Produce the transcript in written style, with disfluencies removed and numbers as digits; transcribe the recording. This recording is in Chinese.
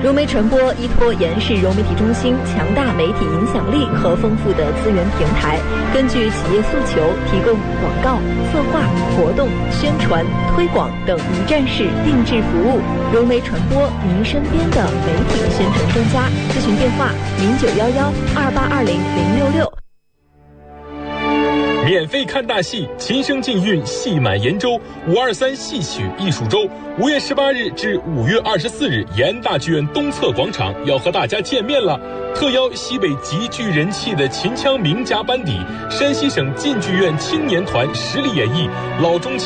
融媒传播依托延世融媒体中心强大媒体影响力和丰富的资源平台，根据企业诉求，提供广告、策划、活动、宣传、推广等一站式定制服务。融媒传播，您身边的媒体宣传专家。咨询电话：091128200666。 免费看大戏，琴声竞韵，戏满延州523戏曲艺术周，5月18日至5月24日，延大剧院东侧广场要和大家见面了。特邀西北极具人气的秦腔名家班底，山西省晋剧院青年团实力演绎老中青